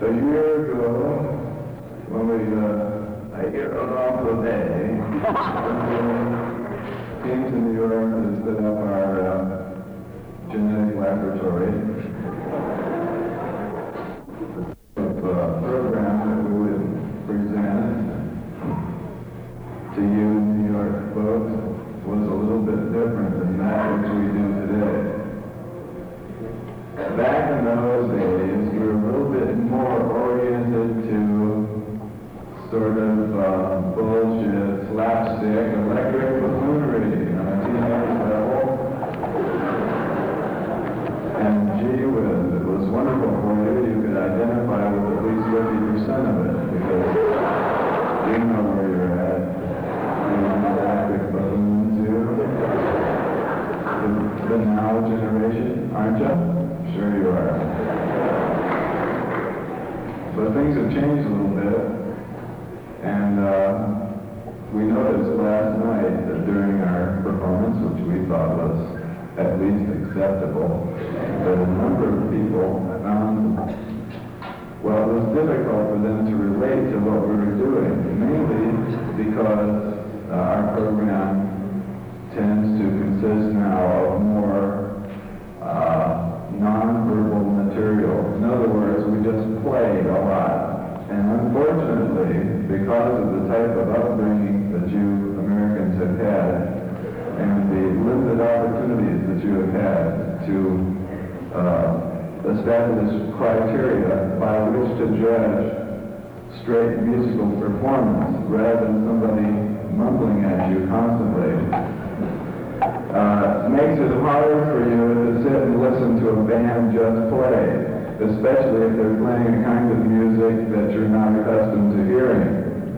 A year ago, when we, a year ago today, came to New York to set up our genetic laboratory, program that we would present to you New York folks was a little bit different than that which we do today. Back in those days, we were a little bit more oriented to sort of bullshit, slapstick, electric buffoonery on a teenage level. And gee whiz, it was wonderful for you. You could identify with at least 50% of it, because you know where you're at. Electric buffoons, you. The now generation, aren't you? Sure you are. But things have changed a little bit, and we noticed last night that during our performance, which we thought was at least acceptable, that a number of people found, well, it was difficult for them to relate to what we were doing, mainly because our program tends to consist now of more non-verbal material. In other words, we just play a lot. And unfortunately, because of the type of upbringing that you Americans have had, and the limited opportunities that you have had to establish criteria by which to judge straight musical performance, rather than somebody mumbling at you constantly, makes it harder for you to sit and listen to a band just play, especially if they're playing a kind of music that you're not accustomed to hearing.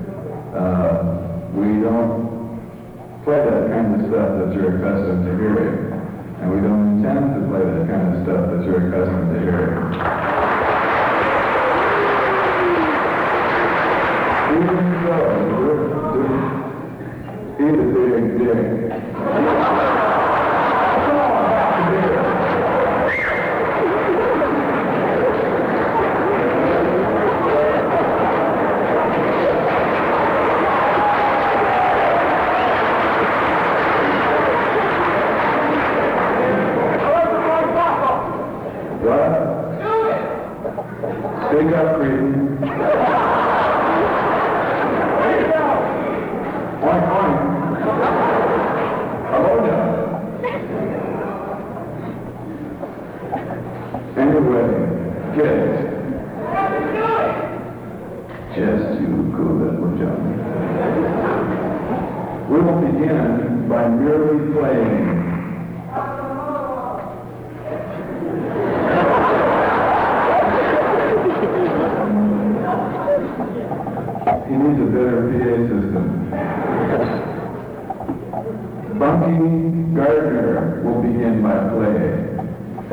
We don't play that kind of stuff that you're accustomed to hearing, and we don't intend to play that kind of stuff that you're accustomed to hearing. Even so, eat a dig. Speak up, Cretan. Oink, oink. Aloha. Anyway, kids. Just you cool little Johnny. We will begin by merely playing. He needs a better PA system. Bunky Gardner will begin by playing.